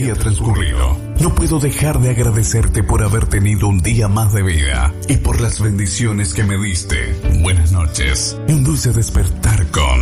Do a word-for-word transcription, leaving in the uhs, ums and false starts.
día transcurrido, no puedo dejar de agradecerte por haber tenido un día más de vida y por las bendiciones que me diste. Buenas noches y un dulce despertar con